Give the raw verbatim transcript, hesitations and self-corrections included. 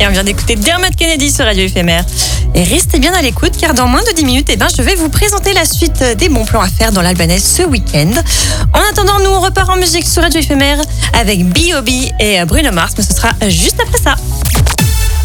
Et on vient d'écouter Dermot Kennedy sur Radio Éphémère. Et restez bien à l'écoute car dans moins de dix minutes, eh ben, je vais vous présenter la suite des bons plans à faire dans l'Albanaise ce week-end. En attendant, nous on repart en musique sur Radio Éphémère avec B O B et Bruno Mars, mais ce sera juste après ça.